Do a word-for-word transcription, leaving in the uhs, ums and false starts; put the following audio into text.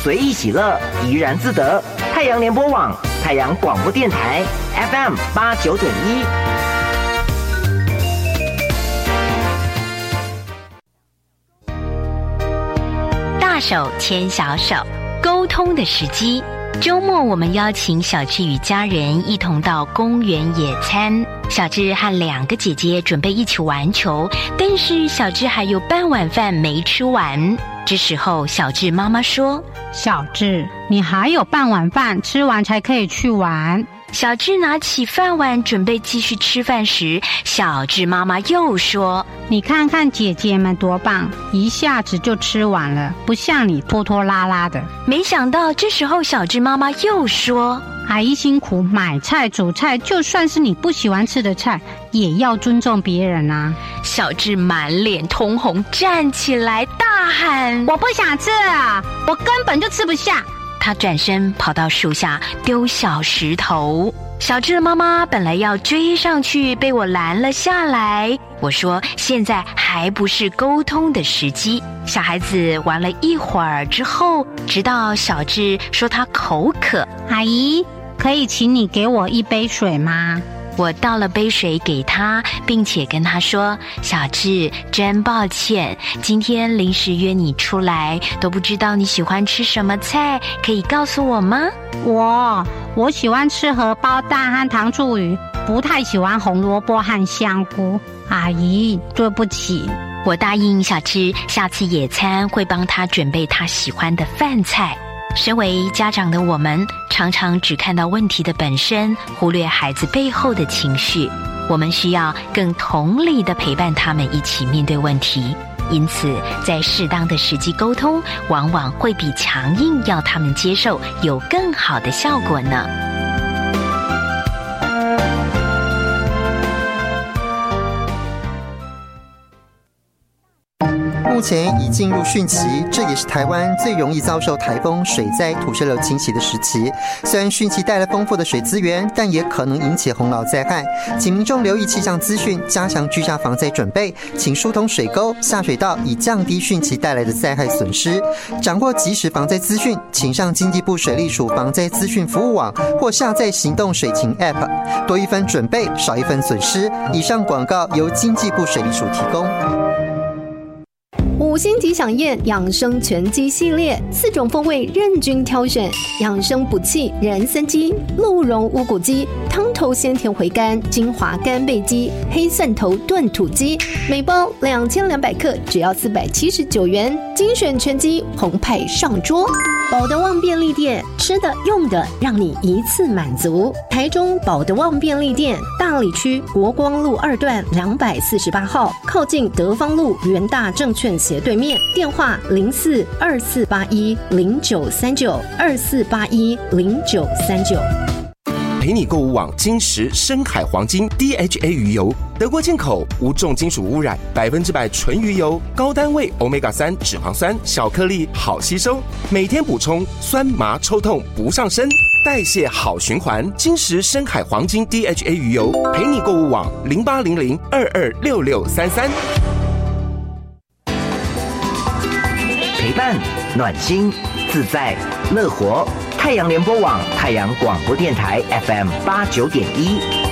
随意喜乐，怡然自得。太阳联播网、太阳广播电台 F M 八九点一。 大手牵小手，沟通的时机。周末我们邀请小智与家人一同到公园野餐。小智和两个姐姐准备一起玩球，但是小智还有半碗饭没吃完。这时候小智妈妈说： 小智，你还有半碗饭，吃完才可以去玩。 小智拿起饭碗准备继续吃饭时，小智妈妈又说： 你看看姐姐们多棒，一下子就吃完了，不像你拖拖拉拉的。 没想到这时候小智妈妈又说： 阿姨辛苦买菜煮菜，就算是你不喜欢吃的菜，也要尊重别人啊。 小智满脸通红，站起来大喊： 我不想吃啊，我根本就吃不下。 他转身跑到树下丢小石头。小智的妈妈本来要追上去，被我拦了下来。我说现在还不是沟通的时机。小孩子玩了一会儿之后，直到小智说他口渴。 阿姨，可以请你给我一杯水吗？ 我倒了杯水给他，并且跟他说：小智，真抱歉，今天临时约你出来，都不知道你喜欢吃什么菜，可以告诉我吗？ 我我喜欢吃荷包蛋和糖醋鱼，不太喜欢红萝卜和香菇。阿姨，对不起。 我答应小智，下次野餐会帮他准备他喜欢的饭菜。身为家长的我们，常常只看到问题的本身，忽略孩子背后的情绪。我们需要更同理地陪伴他们一起面对问题。因此，在适当的时机沟通，往往会比强硬要他们接受有更好的效果呢。 目前已进入汛期，这也是台湾最容易遭受台风、水灾、土石流侵袭的时期。虽然汛期带来丰富的水资源，但也可能引起洪涝灾害。请民众留意气象资讯，加强居家防灾准备，请疏通水沟、下水道，以降低汛期带来的灾害损失。掌握即时防灾资讯，请上经济部水利署防灾资讯服务网或下载行动水情 App。多一分准备，少一分损失。以上广告由经济部水利署提供。 五星级饗宴养生全鸡系列，四种风味任君挑选，养生补气人参鸡、鹿茸乌骨鸡、汤头鲜甜回甘精华干贝鸡、黑蒜头炖土鸡，每包两千两百克，只要四百七十九元，精选全鸡澎湃上桌。宝德旺便利店，吃的用的让你一次满足。台中宝德旺便利店，大里区国光路二段两百四十八号，靠近德芳路元大证券斜对面，电话零四二四八一零九三九二四八一零九三九。 陪你购物网金石深海黄金 D H A 鱼油，德国进口，无重金属污染，百分之百纯鱼油，高单位 欧米伽三 脂肪酸，小颗粒好吸收，每天补充，酸麻抽痛不上身，代谢好循环。金石深海黄金 D H A 鱼油，陪你购物网零八零零二二六六三三。 陪伴、暖心、自在、乐活。太阳联播网、太阳广播电台 F M 八九点一。